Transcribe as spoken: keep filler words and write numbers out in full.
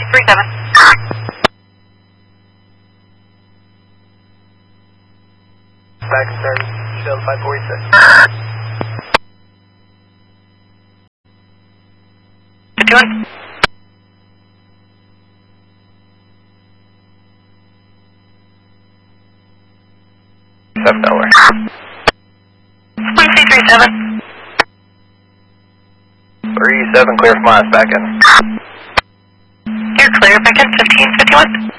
three seven. Back and start, Shell five forty-six. fifty-one. Seven Delaware. one C three seven. Three seven, clear from us, back in. You're clear, back in fifteen fifty-one.